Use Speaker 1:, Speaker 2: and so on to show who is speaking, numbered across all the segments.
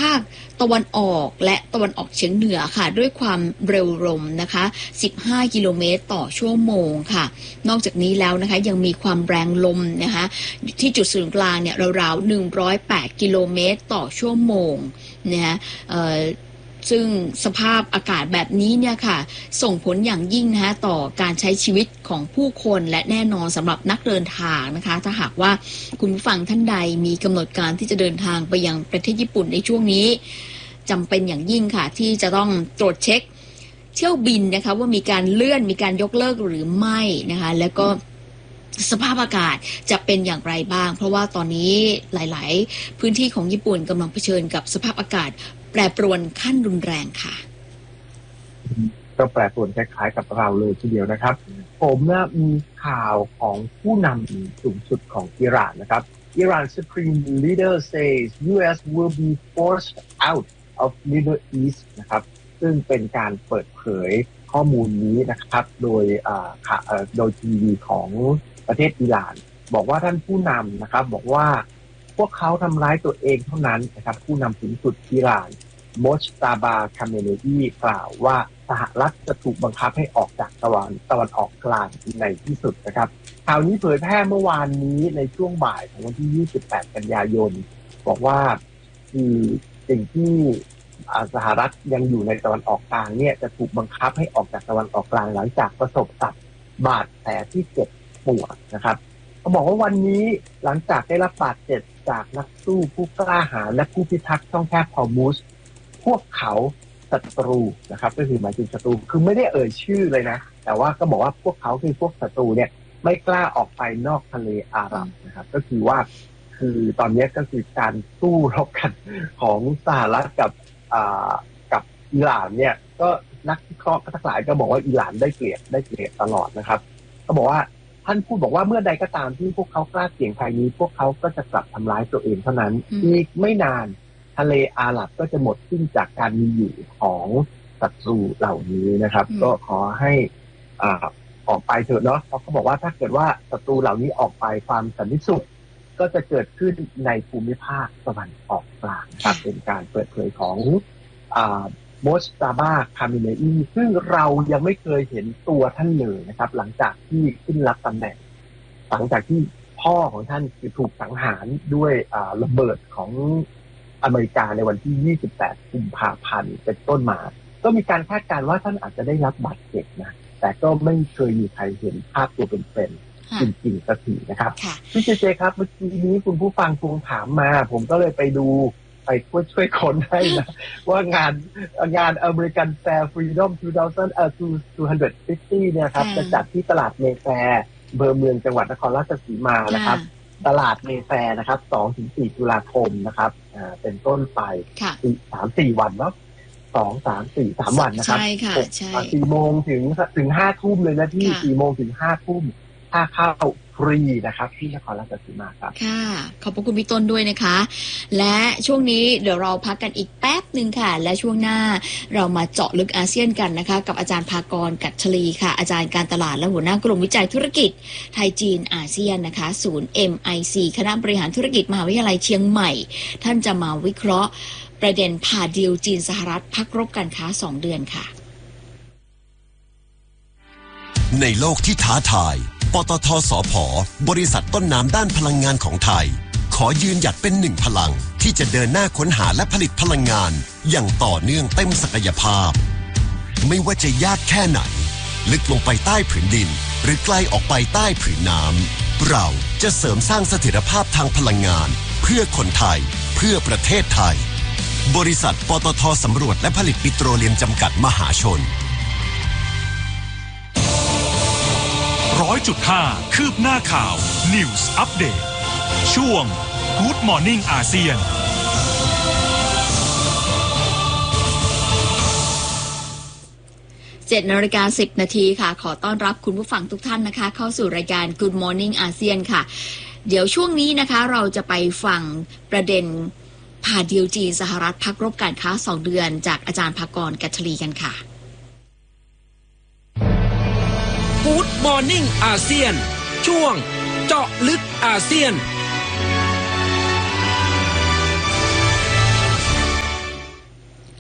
Speaker 1: าคตะวันออกและตะวันออกเฉียงเหนือค่ะด้วยความเร็วลมนะคะ15 กิโลเมตรต่อชั่วโมงค่ะนอกจากนี้แล้วนะคะยังมีความแรงลมนะคะที่จุดศูนย์กลางเนี่ยราวๆ108 กิโลเมตรต่อชั่วโมงนะคะซึ่งสภาพอากาศแบบนี้เนี่ยค่ะส่งผลอย่างยิ่งนะคะต่อการใช้ชีวิตของผู้คนและแน่นอนสำหรับนักเดินทางนะคะถ้าหากว่าคุณผู้ฟังท่านใดมีกำหนดการที่จะเดินทางไปยังประเทศญี่ปุ่นในช่วงนี้จำเป็นอย่างยิ่งค่ะที่จะต้องตรวจเช็คเที่ยวบินนะคะว่ามีการเลื่อนมีการยกเลิกหรือไม่นะคะแล้วก็สภาพอากาศจะเป็นอย่างไรบ้างเพราะว่าตอนนี้หลายๆพื้นที่ของญี่ปุ่นกำลังเผชิญกับสภาพอากาศแปรปรวนขั้นรุนแรงค่ะ
Speaker 2: ก็แปรปรวนคล้ายๆกับเราเลยทีเดียวนะครับผมนะมีข่าวของผู้นำสูงสุดของอิหร่านนะครับ Iran Supreme Leader says U.S. will be forced out of Middle East นะครับซึ่งเป็นการเปิดเผยข้อมูลนี้นะครับโดยทีวีของประเทศอิหร่านบอกว่าท่านผู้นำนะครับบอกว่าพวกเขาทำร้ายตัวเองเท่านั้นนะครับผู้นำสูงสุดอิหร่านโมชตาบาคาเมเนอีกล่าวว่าสหรัฐจะถูกบังคับให้ออกจากตะวันออกกลางในที่สุดนะครับข่าวนี้เผยแพร่เมื่อวานนี้ในช่วงบ่ายของวันที่28 กันยายนบอกว่าคือสิ่งที่สหรัฐยังอยู่ในตะวันออกกลางเนี่ยจะถูกบังคับให้ออกจากตะวันออกกลางหลังจากประสบกับบาดแผลที่เจ็บปวดนะครับเขาบอกว่าวันนี้หลังจากได้รับบาดเจ็บจากนักสู้ผู้กล้าหาญและผู้พิทักษ์ช่องแคบฮอร์มุซพวกเขาศัตรูนะครับก็คือหมายถึงศัตรูคือไม่ได้เอ่ยชื่อเลยนะแต่ว่าก็บอกว่าพวกเขาคือพวกศัตรูเนี่ยไม่กล้าออกไปนอกทะเลอาหรับนะครับก็คือว่าคือตอนนี้ก็คือการสู้รบกันของสหรัฐกับอิหร่านเนี่ยก็นักวิเคราะห์ทั้งหลายก็บอกว่าอิหร่านได้เปรียบตลอดนะครับก็บอกว่าท่านพูดบอกว่าเมื่อใดก็ตามที่พวกเขากล้าเสี่ยงภัยนี้พวกเขาก็จะกลับทำร้ายตัวเองเท่านั้นอีกไม่นานทะเลอาหรับก็จะหมดสิ้นจากการมีอยู่ของศัตรูเหล่านี้นะครับก็ขอให้ออกไปเถอะเนาะเพราะเขาบอกว่าถ้าเกิดว่าศัตรูเหล่านี้ออกไปความสันติสุขก็จะเกิดขึ้นในภูมิภาคตะวันออกกลางครับเป็นการเปิดเผยของโมชตาบาคามิเนอีซึ่งเรายังไม่เคยเห็นตัวท่านเลยนะครับหลังจากที่ขึ้นรับตำแหน่งหลังจากที่พ่อของท่านถูกสังหารด้วยระเบิดของอเมริกาในวันที่28 กุมภาพันธ์เป็นต้นมาก็มีการคาดการณ์ว่าท่านอาจจะได้รับบาดเจ็บนะแต่ก็ไม่เคยมีใครเห็นภาพตัวเป็นๆจริงๆสักทีนะครับพี่เจครับเมื่อกี้นี้คุณผู้ฟังคงถามมาผมก็เลยไปดูไปช่วยคนให้นะว่างานAmerican Fair Freedom 250เนี่ยครับจะจัดที่ตลาดเมแฟร์อำเภอเมืองจังหวัดนครราชสีมานะครับตลาดเมแฟร์นะครับ 2-4 ตุลาคมนะครับเป็นต้นไป 3-4 วันเนาะ3 วันนะครับใช่ค่ะใช่4 โมงถึง 5 ทุ่มเลยนะที่4 โมงถึง 5 ทุ่มค่าเข้าฟรีนะครับที่นครราชสีมาครับค่ะ
Speaker 1: ขอบพระคุณพี่ต้นด้วยนะคะและช่วงนี้เดี๋ยวเราพักกันอีกแป๊บนึงค่ะและช่วงหน้าเรามาเจาะลึกอาเซียนกันนะคะกับอาจารย์ภากร กัจฉลีค่ะอาจารย์การตลาดและหัวหน้ากลุ่มวิจัยธุรกิจไทยจีนอาเซียนนะคะศูนย์ MIC คณะบริหารธุรกิจมหาวิทยาลัยเชียงใหม่ท่านจะมาวิเคราะห์ประเด็นผ่าดีลจีนสหรัฐพักรบการค้า2 เดือนค่ะ
Speaker 3: ในโลกที่ท้าทายปตท.สผ.บริษัทต้นน้ำด้านพลังงานของไทยขอยืนหยัดเป็นหนึ่งพลังที่จะเดินหน้าค้นหาและผลิตพลังงานอย่างต่อเนื่องเต็มศักยภาพไม่ว่าจะยากแค่ไหนลึกลงไปใต้ผืนดินหรือไกลออกไปใต้ผืนน้ำเราจะเสริมสร้างเสถียรภาพทางพลังงานเพื่อคนไทยเพื่อประเทศไทยบริษัทปตท.สำรวจและผลิตปิโตรเลียมจำกัดมหาชน
Speaker 4: 100.5 คืบหน้าข่าว News Update ช่วง Good Morning อาเซียน
Speaker 1: 7:10 น.ค่ะขอต้อนรับคุณผู้ฟังทุกท่านนะคะเข้าสู่รายการ Good Morning อาเซียนค่ะเดี๋ยวช่วงนี้นะคะเราจะไปฟังประเด็นผ่าดีลจีนสหรัฐพักรบการค้า2 เดือนจากอาจารย์ภากร กัจฉลีกันค่ะ
Speaker 5: Good Morning อาเซียนช่วงเจาะลึกอาเซียน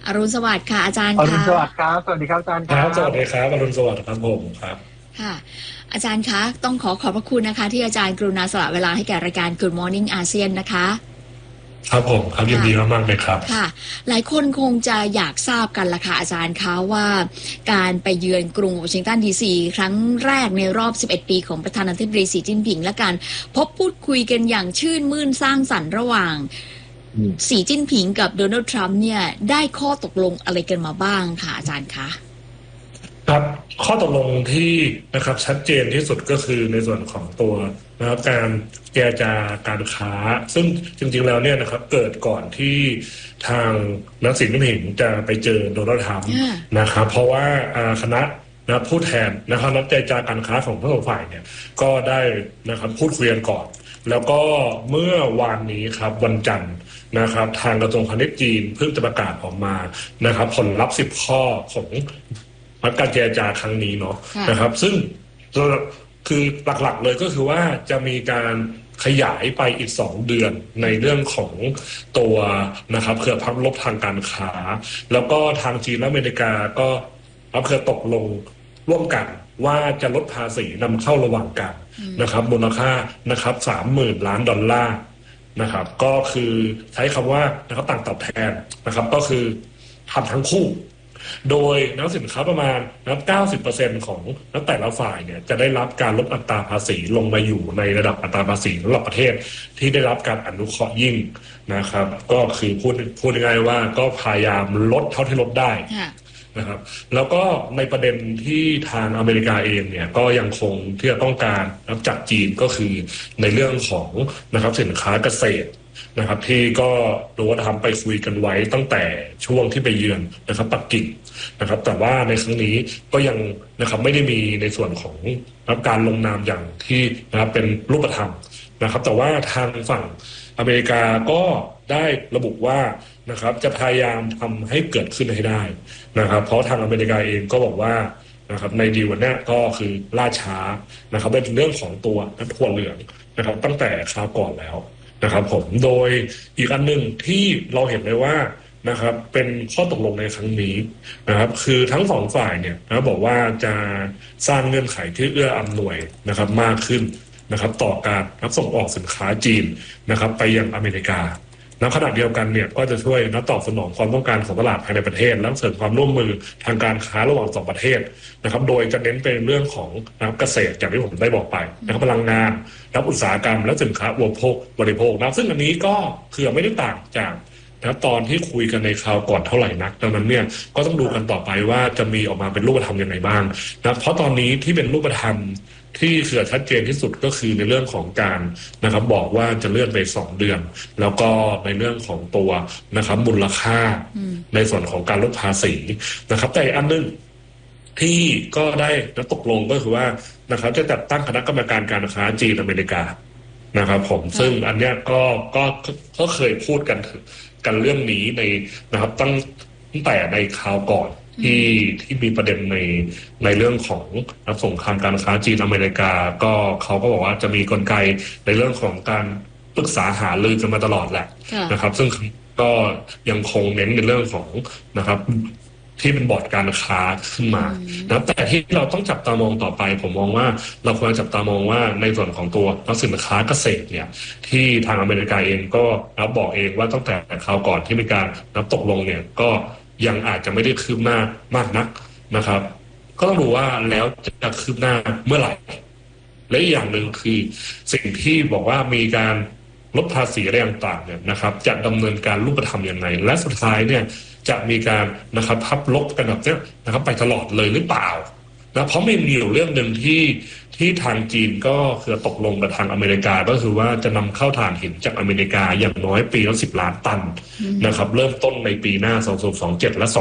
Speaker 1: อรุณสวัสดิ์ค่ะอาจารย์
Speaker 2: อรุ
Speaker 1: ค่ะ
Speaker 2: ณสวัสดิ์ครับสวัสดีครับอาจารย์
Speaker 6: ครับสวัสดีครับอรุณสวัสดิ์ครับผมครับ
Speaker 1: ค่ะอาจารย์คะต้องขอบพระคุณนะคะที่อาจารย์กรุณาสละเวลาให้แก่รายการ Good Morning อาเซียนนะคะ
Speaker 6: ครับผมครับยินดีมากๆเลยครับ
Speaker 1: ค่ะหลายคนคงจะอยากทราบกันละค่ะอาจารย์คะว่าการไปเยือนกรุงวอชิงตันดีซีครั้งแรกในรอบ11ปีของประธานาธิบดีสีจิ้นผิงและการพบพูดคุยกันอย่างชื่นมื่นสร้างสรรค์ระหว่างสีจิ้นผิงกับโดนัลด์ทรัมป์เนี่ยได้ข้อตกลงอะไรกันมาบ้างค่ะอาจารย์คะ
Speaker 6: ครับข้อตกลงที่นะครับชัดเจนที่สุดก็คือในส่วนของตัวนะครับการเจรจาการค้าซึ่งจริงๆแล้วเนี่ยนะครับเกิดก่อนที่ทางนักสินค้าผิงจะไปเจอโดนัลด์ทรัมป์นะครับเพราะว่าคณะนะผู้แทนนะครับนักเจรจาการค้าของทั้งสองฝ่ายเนี่ยก็ได้นะครับพูดคุยกันก่อนแล้วก็เมื่อวานนี้ครับวันจันทร์นะครับทางกระทรวงพาณิชย์จีนเพิ่งจะประกาศออกมานะครับผลลัพธ์10ข้อของการเจรจาครั้งนี้เนาะนะครับซึ่งคือหลักๆเลยก็คือว่าจะมีการขยายไปอีก2 เดือนในเรื่องของตัวนะครับเครือพับลบทางการค้าแล้วก็ทางจีนและอเมริกาก็เคยตกลงร่วมกันว่าจะลดภาษีนำเข้าระหว่างกันนะครับมูลค่านะครับ 30,000 ล้านดอลลาร์นะครับก็คือใช้คำว่านะครับต่างตอบแทนนะครับก็คือทำทั้งคู่โดยนักสินค้าประมาณนะครับ 90% ของแต่ละฝ่ายเนี่ยจะได้รับการลดอัตราภาษีลงมาอยู่ในระดับอัตราภาษีสำหรับประเทศที่ได้รับการอนุเคราะห์ยิ่งนะครับก็คือพูดง่ายๆว่าก็พยายามลดเท่าที่ลดได้นะครับแล้วก็ในประเด็นที่ทางอเมริกาเองเนี่ยก็ยังคงที่จะต้องการจากจีนก็คือในเรื่องของนะครับสินค้าเกษตรนะครับที่ก็รู้ว่าทำไปคุยกันไว้ตั้งแต่ช่วงที่ไปเยือนนะครับปักกิ่งนะครับแต่ว่าในครั้งนี้ก็ยังนะครับไม่ได้มีในส่วนของการลงนามอย่างที่นะครับเป็นรูปธรรมนะครับแต่ว่าทางฝั่งอเมริกาก็ได้ระบุว่านะครับจะพยายามทำให้เกิดขึ้นให้ได้นะครับเพราะทางอเมริกาเองก็บอกว่านะครับในดีลวันนี้ก็คือล่าช้านะครับเป็นเรื่องของตัวถั่วเหลืองนะครับตั้งแต่คราวก่อนแล้วนะครับผมโดยอีกอันหนึ่งที่เราเห็นเลยว่านะครับเป็นข้อตกลงในครั้งนี้นะครับคือทั้งสองฝ่ายเนี่ยนะบอกว่าจะสร้างเงื่อนไขที่เอื้ออำนวยนะครับมากขึ้นนะครับต่อการรับส่งออกสินค้าจีนนะครับไปยังอเมริกาในขณะเดียวกันเนี่ยก็จะช่วยตอบสนองความต้องการของตลาดภายในประเทศและเสริมความร่วมมือทางการค้าระหว่าง2 ประเทศนะครับโดยจะเน้นเป็นเรื่องของเกษตรอย่างที่ผมได้บอกไปนะครับพลังงานอุตสาหกรรมและสินค้าอุปโภคบริโภคนะซึ่งอันนี้ก็คือไม่ได้ต่างจากตอนที่คุยกันในคราวก่อนเท่าไหร่นักดังนั้นเนี่ยก็ต้องดูกันต่อไปว่าจะมีออกมาเป็นรูปธรรมยังไงบ้างนะเพราะตอนนี้ที่เป็นรูปธรรมที่เสือชัดเจนที่สุดก็คือในเรื่องของการนะครับบอกว่าจะเลื่อนไป2 เดือนแล้วก็ในเรื่องของตัวนะครับมูลค่าในส่วนของการลดภาษีนะครับแต่อันนึงที่ก็ได้ตกลงก็คือว่านะครับจะจัดตั้งคณะกรรมการการค้าจีนอเมริกานะครับผมซึ่งอันเนี้ยก็เคยพูดกันเรื่องนี้ในนะครับตั้งแต่ในคราวก่อนที่มีประเด็นในเรื่องของสงครามการค้าจีนอเมริกาก็เขาก็บอกว่าจะมีกลไกในเรื่องของการปรึกษาหารือกันมาตลอดแหละนะครับซึ่งก็ยังคงเน้นในเรื่องของนะครับที่เป็นบอร์ดการค้าขึ้นมานะแต่ที่เราต้องจับตามองต่อไปผมมองว่าเราควรจับตามองว่าในส่วนของตัวสินค้าเกษตรเนี่ยที่ทางอเมริกาเองก็บอกเองว่าตั้งแต่คราวก่อนที่มีการตกลงเนี่ยก็ยังอาจจะไม่ได้คืบหน้ามากนักนะครับก็ต้องดูว่าแล้วจะคืบหน้าเมื่อไหร่และอีกอย่างหนึ่งคือสิ่งที่บอกว่ามีการลดภาษีอะไรต่างๆเนี่ยนะครับจะดำเนินการรูปธรรมยังไงและสุดท้ายเนี่ยจะมีการนะครับพับลบกันแบบนี้นะครับไปตลอดเลยหรือเปล่านะเพราะไม่มีอยู่เรื่องหนึ่งที่ทางจีนก็คือตกลงกับทางอเมริกาก็คือว่าจะนำเข้าถ่านหินจากอเมริกาอย่างน้อยปีละ10 ล้านตันนะครับเริ่มต้นในปีหน้า2027และ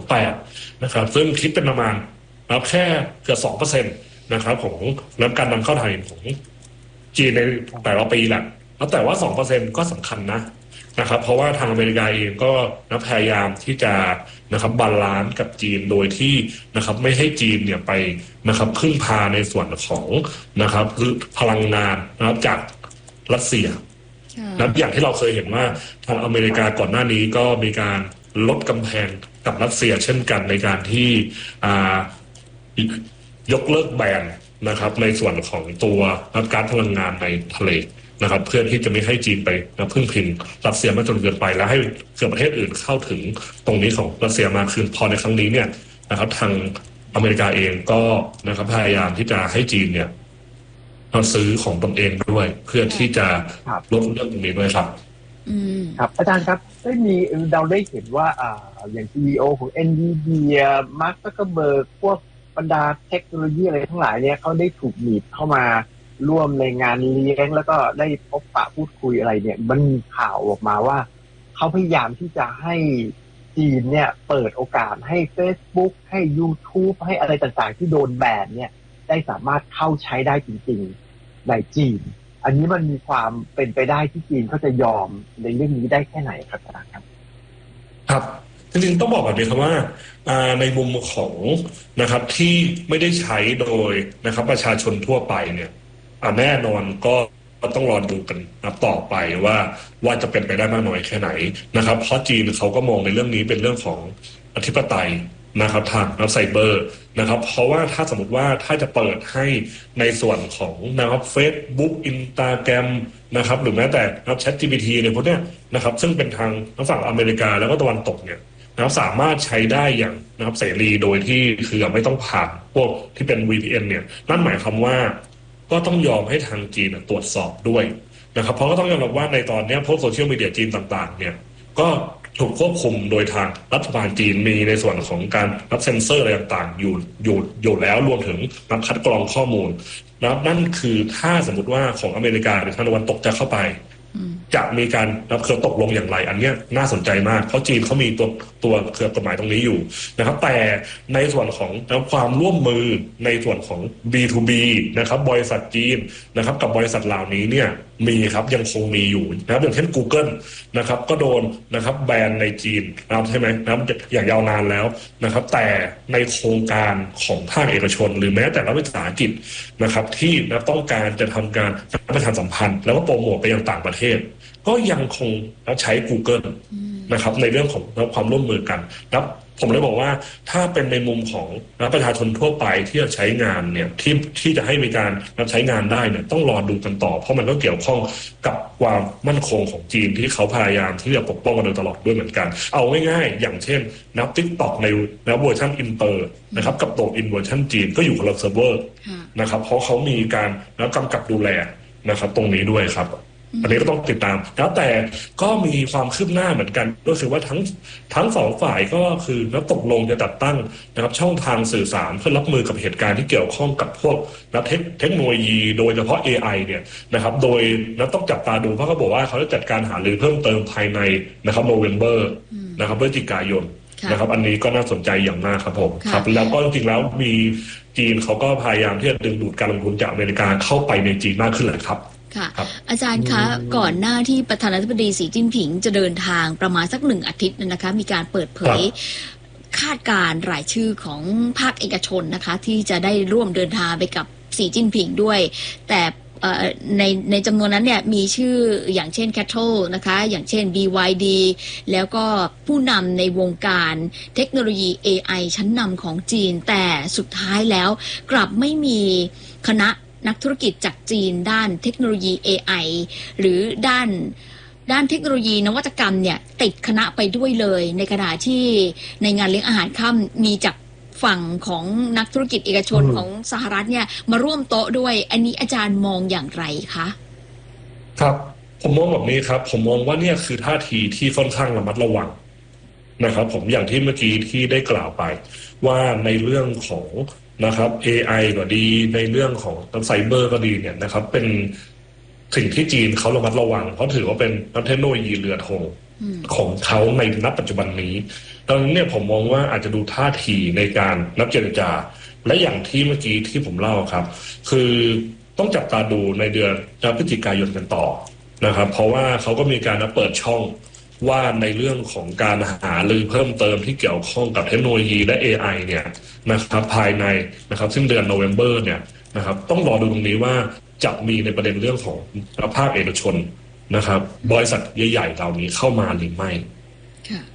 Speaker 6: 2028นะครับซึ่งคิดเป็นประมาณแค่เกือบ 2% นะครับของการนำเข้าถ่านหินของจีนในแต่ละปีแหละแล้วแต่ว่า 2% ก็สำคัญนะครับเพราะว่าทางอเมริกาเองก็พยายามที่จะนะครับบาลานซ์กับจีนโดยที่นะครับไม่ให้จีนเนี่ยไปนะครับพึ่งพาในส่วนของนะครับพลังงานนะครับจากรัสเซียนะอย่างที่เราเคยเห็นว่าทางอเมริกาก่อนหน้านี้ก็มีการลดกำแพงกับรัสเซียเช่นกันในการที่ยกเลิกแบนนะครับในส่วนของตัวก๊าซพลังงานในทะเลนะครับเพื่อที่จะไม่ให้จีนไปพึ่งพิงรัสเซียมากจนเกินไปและให้เกิดประเทศอื่นเข้าถึงตรงนี้ของรัสเซียมากขึ้นพอในครั้งนี้เนี่ยนะครับทางอเมริกาเองก็นะครับพยายามที่จะให้จีนเนี่ยมาซื้อของตนเองด้วยเพื่อที่จะลดเรื่องตรงนี้ด้วยครับ
Speaker 2: ครับอาจารย์ครับเราได้เห็นว่าอย่าง CEO ของ NVIDIA มาร์ค ซักเคอร์เบิร์กพวกบรรดาเทคโนโลยีอะไรทั้งหลายเนี่ยเขาได้ถูกหนีบเข้ามาร่วมในงานเลี้ยงแล้วก็ได้พบปะพูดคุยอะไรเนี่ยมันมีข่าวออกมาว่าเขาพยายามที่จะให้จีนเนี่ยเปิดโอกาสให้ Facebook ให้ YouTube ให้อะไรต่างๆที่โดนแบนเนี่ยได้สามารถเข้าใช้ได้จริงๆในจีนอันนี้มันมีความเป็นไปได้ที่จีนเขาจะยอมในเรื่องนี้ได้แค่ไหนครับอาจารย์ครับ
Speaker 6: ครับจริงๆต้องบอกแบบนี้ครับว่าในมุมของนะครับที่ไม่ได้ใช้โดยนะครับประชาชนทั่วไปเนี่ยแน่นอนก็ต้องรอดูกันต่อไปว่าจะเป็นไปได้มากน้อยแค่ไหนนะครับเพราะจีนเขาก็มองในเรื่องนี้เป็นเรื่องของอธิปไตยนะครับทางไซเบอร์นะครับเพราะว่าถ้าสมมติว่าถ้าจะเปิดให้ในส่วนของนะครับ Facebook Instagram นะครับหรือแม้แต่นะครับ ChatGPT เนี่ยพวกเนี้ยนะครับซึ่งเป็นทางฝั่งอเมริกาแล้วก็ตะวันตกเนี่ยนะครับสามารถใช้ได้อย่างนะครับเสรีโดยที่คือไม่ต้องผ่านพวกที่เป็น VPN เนี่ยนั่นหมายความว่าก็ต้องยอมให้ทางจีนตรวจสอบด้วยนะครับเพราะก็ต้องยอมรับว่าในตอนนี้พวกโซเชียลมีเดียจีนต่างๆเนี่ยก็ถูกควบคุมโดยทางรัฐบาลจีนมีในส่วนของการรับเซ็นเซอร์อะไรต่างๆอยู่แล้วรวมถึงรับคัดกรองข้อมูลนะครับนั่นคือถ้าสมมติว่าของอเมริกาหรือทางตะวันตกจะเข้าไปจะมีการรับเครือตกลงอย่างไรอันนี้น่าสนใจมากเพราะจีนเขามีตัวเครือกฎหมายตรงนี้อยู่นะครับแต่ในส่วนของความร่วมมือในส่วนของ B2B นะครับบริษัทจีนนะครับกับบริษัทเหล่านี้เนี่ยมีครับยังคงมีอยู่นะครับอย่างเช่น Google นะครับก็โดนนะครับแบนในจีนนะครับใช่ไหมนะครับอย่างยาวนานแล้วนะครับแต่ในโครงการของภาคเอกชนหรือแม้แต่รัฐวิสาหกิจนะครับที่ต้องการจะทำการประชาสัมพันธ์แล้วก็โปรโมทไปยังต่างประเทศก็ยังคงใช้ Google นะครับในเรื่องของความร่วมมือกันนะครับผมเลยบอกว่าถ้าเป็นในมุมของประชาชนทั่วไปที่จะใช้งานเนี่ยที่จะให้มีการใช้งานได้เนี่ยต้องรอดูกันต่อเพราะมันก็เกี่ยวข้องกับความมั่นคงของจีนที่เขาพยายามที่จะปกป้องกันโดยตลอดด้วยเหมือนกันเอาง่ายๆอย่างเช่นนับ TikTok ในเวอร์ชันอินเตอร์นะครับกับตัวอินเวอร์ชันจีนก็อยู่คนละเซิร์ฟเวอร์นะครับเพราะเขามีการกำกับดูแลนะครับตรงนี้ด้วยครับอันนี้ก็ต้องติดตามแล้วแต่ก็มีความคืบหน้าเหมือนกันก็คือว่าทั้งสองฝ่ายก็คือแล้วตกลงจะจัดตั้งนะครับช่องทางสื่อสารเพื่อรับมือกับเหตุการณ์ที่เกี่ยวข้องกับพวกเทคโนโลยีโดยเฉพาะ AI เนี่ยนะครับโดยต้องจับตาดูเพราะเขาบอกว่าเขาจะจัดการหารือเพิ่มเติมภายในนะครับโนเวมเบอร์นะครับพฤศจิกายนนะครับอันนี้ก็น่าสนใจอย่างมากครับผมครับแล้วก็จริงๆแล้วมีจีนเขาก็พยายามที่จะดึงดูดการลงทุนจากอเมริกาเข้าไปในจีนมากขึ้นเลยครับ
Speaker 1: ค่ะอาจารย์คะก่อนหน้าที่ประธานาธิบดีสีจิ้นผิงจะเดินทางประมาณสัก1 อาทิตย์นะคะมีการเปิดเผยคาดการรายชื่อของภาคเอกชนนะคะที่จะได้ร่วมเดินทางไปกับสีจิ้นผิงด้วยแต่ในจำนวนนั้นเนี่ยมีชื่ออย่างเช่น Cattle นะคะอย่างเช่น BYD แล้วก็ผู้นำในวงการเทคโนโลยี AI ชั้นนำของจีนแต่สุดท้ายแล้วกลับไม่มีคณะนักธุรกิจจากจีนด้านเทคโนโลยี AI หรือด้านเทคโนโลยีนวัตกรรมเนี่ยติดคณะไปด้วยเลยในขณะที่ในงานเลี้ยงอาหารค่ำมีจากฝั่งของนักธุรกิจเอกชนของสหรัฐเนี่ยมาร่วมโต๊ะด้วยอันนี้อาจารย์มองอย่างไรคะ
Speaker 6: ครับผมมองแบบนี้ครับผมมองว่าเนี่ยคือท่าทีที่ค่อนข้างระมัดระวังนะครับผมอย่างที่เมื่อกี้ที่ได้กล่าวไปว่าในเรื่องของนะครับ AI ก็ดีในเรื่องของไซเบอร์ก็ดีเนี่ยนะครับเป็นสิ่งที่จีนเขาระมัดระวังเพราะถือว่าเป็นเทคโนโลยีเรือธงของเขาในณปัจจุบันนี้ดังนั้นเนี่ยผมมองว่าอาจจะดูท่าทีในการนับเจรจาและอย่างที่เมื่อกี้ที่ผมเล่าครับคือต้องจับตาดูในเดือนพฤศจิกายนกันต่อนะครับเพราะว่าเขาก็มีการเปิดช่องว่าในเรื่องของการหารือเพิ่มเติมที่เกี่ยวข้องกับเทคโนโลยีและ AI เนี่ยนะครับภายในนะครับซึ่งเดือนโนเวมเบอร์เนี่ยนะครับต้องรอดูตรงนี้ว่าจะมีในประเด็นเรื่องของภาคเอกชนนะครับบริษัทใหญ่ๆเหล่านี้เข้ามาหรือไม่